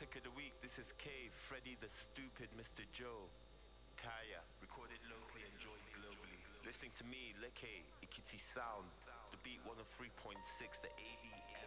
Pick of the week, this is K, Freddy the Stupid, Mr. Joe, Kaya, recorded locally and joined globally. Listening to me, Leke, Ikiti Sound, the beat 103.6, the ABM.